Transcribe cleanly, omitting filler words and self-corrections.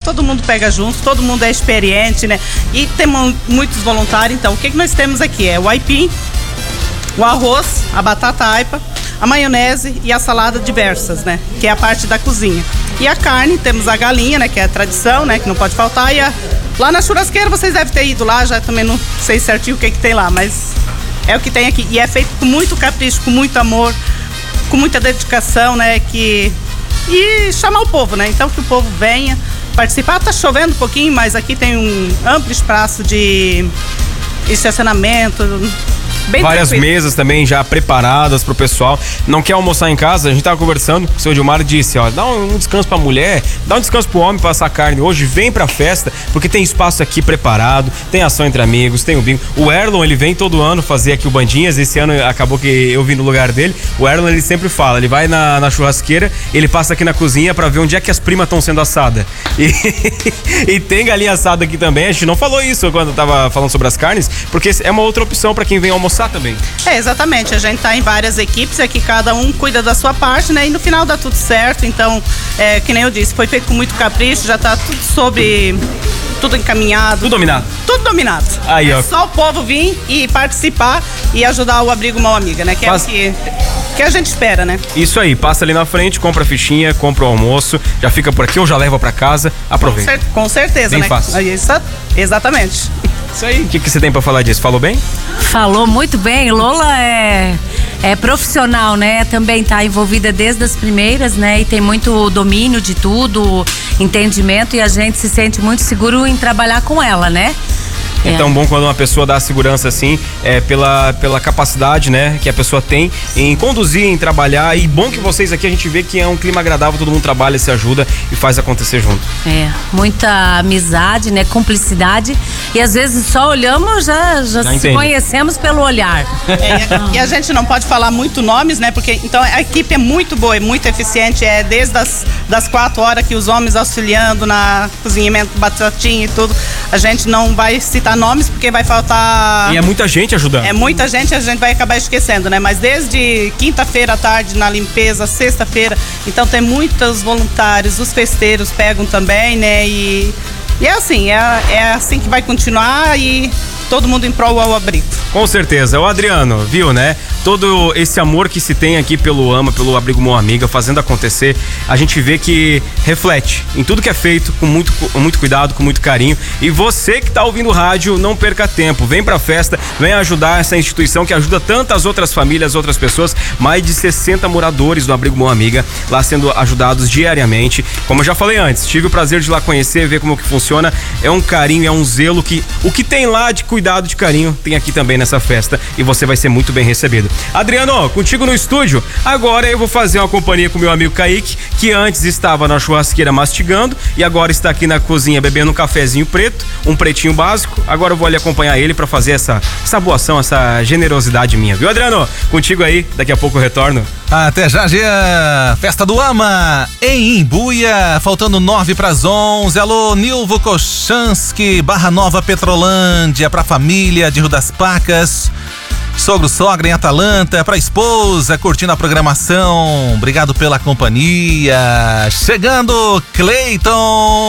todo mundo pega junto, todo mundo é experiente, né? E temos muitos voluntários, então o que nós temos aqui? É o aipim, o arroz, a batata aipa, a maionese e a salada diversas, né? Que é a parte da cozinha. E a carne, temos a galinha, né? Que é a tradição, né? Que não pode faltar. E lá na churrasqueira, vocês devem ter ido lá, já também não sei certinho o que tem lá, mas é o que tem aqui. E é feito com muito capricho, com muito amor, com muita dedicação, né? E chamar o povo, né? Então que o povo venha participar. Tá chovendo um pouquinho, mas aqui tem um amplo espaço de estacionamento. Bem várias tranquilo. mesas também já preparadas pro pessoal. Não quer almoçar em casa? A gente tava conversando, o seu Gilmar disse, ó, dá um descanso pra mulher, dá um descanso pro homem pra assar carne hoje, vem pra festa, porque tem espaço aqui preparado, tem ação entre amigos, tem o bingo. O Erlon, ele vem todo ano fazer aqui o Bandinhas, esse ano acabou que eu vim no lugar dele. O Erlon, ele sempre fala, ele vai na churrasqueira, ele passa aqui na cozinha pra ver onde é que as primas estão sendo assadas. E tem galinha assada aqui também, a gente não falou isso quando tava falando sobre as carnes, porque é uma outra opção pra quem vem almoçar também. É, exatamente, a gente tá em várias equipes, aqui cada um cuida da sua parte, né, e no final dá tudo certo, então, que nem eu disse, foi feito com muito capricho, já tá tudo encaminhado. Tudo dominado. Tudo dominado. Aí, ó. Só o povo vir e participar e ajudar o Abrigo Mão Amiga, né, que é o que a gente espera, né. Isso aí, passa ali na frente, compra a fichinha, compra o almoço, já fica por aqui ou já leva pra casa, aproveita. Com certeza, bem né. Fácil. Exatamente. Isso aí. O que você tem pra falar disso? Falou bem? Falou muito bem. Lola é profissional, né? Também tá envolvida desde as primeiras, né? E tem muito domínio de tudo, entendimento, e a gente se sente muito seguro em trabalhar com ela, né? É tão bom quando uma pessoa dá segurança assim, pela capacidade, né, que a pessoa tem em conduzir, em trabalhar. E bom que vocês aqui, a gente vê que é um clima agradável, todo mundo trabalha, se ajuda e faz acontecer junto. Muita amizade, né, cumplicidade, e às vezes só olhamos, já se conhecemos pelo olhar. E a gente não pode falar muito nomes, né, porque então a equipe é muito boa, é muito eficiente, desde das 4 horas que os homens auxiliando na cozinhamento, batatinha e tudo. A gente não vai citar nomes porque vai faltar. E é muita gente ajudando. É muita gente, a gente vai acabar esquecendo, né? Mas desde quinta-feira à tarde na limpeza, sexta-feira, então tem muitos voluntários, os festeiros pegam também, né? E é assim que vai continuar, e todo mundo em prol ao abrigo. Com certeza. O Adriano, viu, né? Todo esse amor que se tem aqui pelo Abrigo Mão Amiga, fazendo acontecer, a gente vê que reflete em tudo que é feito com muito cuidado, com muito carinho. E você que tá ouvindo o rádio, não perca tempo. Vem pra festa, vem ajudar essa instituição que ajuda tantas outras famílias, outras pessoas. Mais de 60 moradores do Abrigo Mão Amiga lá sendo ajudados diariamente. Como eu já falei antes, tive o prazer de ir lá conhecer, ver como que funciona. É um carinho, é um zelo que o que tem lá de cuidado, de carinho, tem aqui também nessa festa, e você vai ser muito bem recebido. Adriano, contigo no estúdio. Agora eu vou fazer uma companhia com meu amigo Kaique, que antes estava na churrasqueira mastigando e agora está aqui na cozinha bebendo um cafezinho preto, um pretinho básico. Agora eu vou ali acompanhar ele para fazer essa boa ação, essa generosidade minha, viu, Adriano? Contigo aí, daqui a pouco eu retorno. Até já, Jean. Festa do Ama em Imbuia, faltando 9 para as 11. Alô, Nilvo Kochanski, Barra Nova, Petrolândia, pra família de Rio das Pacas. Sogro, sogra em Atalanta, pra esposa, curtindo a programação. Obrigado pela companhia. Chegando, Cleiton.